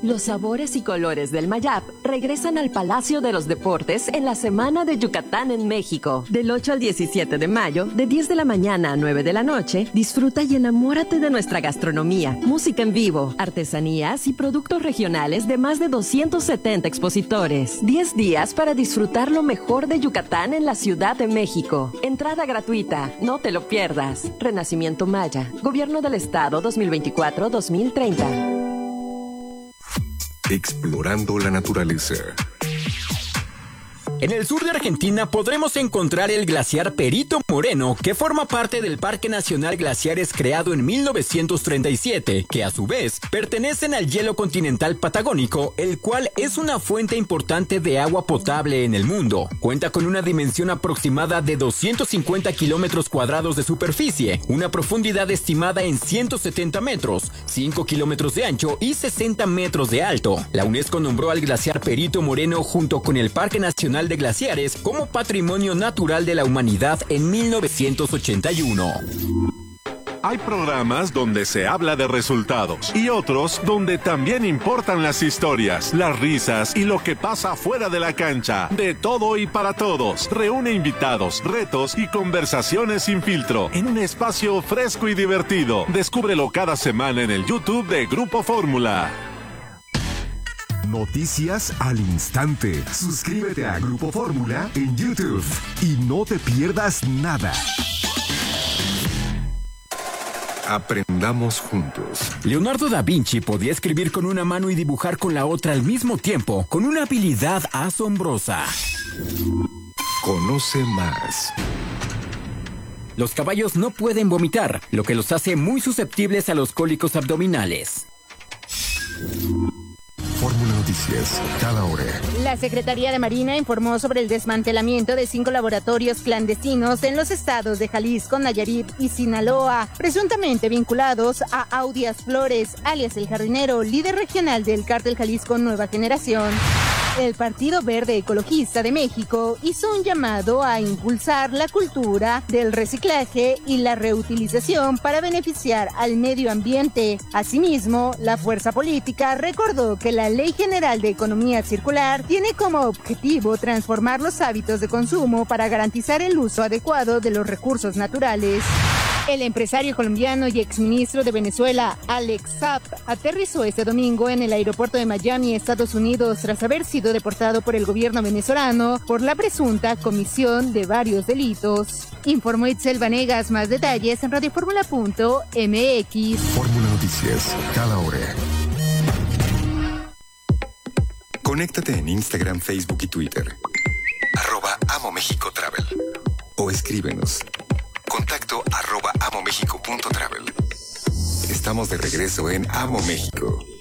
Los sabores y colores del Mayap regresan al Palacio de los Deportes en la Semana de Yucatán en México. Del 8 al 17 de mayo, de 10 de la mañana a 9 de la noche, disfruta y enamórate de nuestra gastronomía, música en vivo, artesanías y productos regionales de más de 270 expositores. 10 días para disfrutar lo mejor de Yucatán en la Ciudad de México. Entrada gratuita, no te lo pierdas. Renacimiento Maya, Gobierno del Estado 2024-2030. Explorando la naturaleza. En el sur de Argentina podremos encontrar el glaciar Perito Moreno, que forma parte del Parque Nacional Glaciares creado en 1937, que a su vez pertenecen al hielo continental patagónico, el cual es una fuente importante de agua potable en el mundo. Cuenta con una dimensión aproximada de 250 kilómetros cuadrados de superficie, una profundidad estimada en 170 metros, 5 kilómetros de ancho y 60 metros de alto. La UNESCO nombró al glaciar Perito Moreno junto con el Parque Nacional de Glaciares como Patrimonio Natural de la Humanidad en 1981. Hay programas donde se habla de resultados y otros donde también importan las historias, las risas y lo que pasa fuera de la cancha. De todo y para todos. Reúne invitados, retos y conversaciones sin filtro en un espacio fresco y divertido. Descúbrelo cada semana en el YouTube de Grupo Fórmula. Noticias al instante. Suscríbete a Grupo Fórmula en YouTube y no te pierdas nada. Aprendamos juntos. Leonardo da Vinci podía escribir con una mano y dibujar con la otra al mismo tiempo, con una habilidad asombrosa. Conoce más. Los caballos no pueden vomitar, lo que los hace muy susceptibles a los cólicos abdominales. Fórmula Noticias, cada hora. La Secretaría de Marina informó sobre el desmantelamiento de 5 laboratorios clandestinos en los estados de Jalisco, Nayarit y Sinaloa, presuntamente vinculados a Audias Flores, alias El Jardinero, líder regional del Cártel Jalisco Nueva Generación. El Partido Verde Ecologista de México hizo un llamado a impulsar la cultura del reciclaje y la reutilización para beneficiar al medio ambiente. Asimismo, la fuerza política recordó que la Ley General de Economía Circular tiene como objetivo transformar los hábitos de consumo para garantizar el uso adecuado de los recursos naturales. El empresario colombiano y exministro de Venezuela, Alex Saab, aterrizó este domingo en el aeropuerto de Miami, Estados Unidos, tras haber sido deportado por el gobierno venezolano por la presunta comisión de varios delitos. Informó Itzel Vanegas. Más detalles en radioformula.mx. Fórmula Noticias, cada hora. Conéctate en Instagram, Facebook y Twitter. @Amo México Travel. O escríbenos. Contacto @amomexico.travel. Estamos de regreso en Amo México.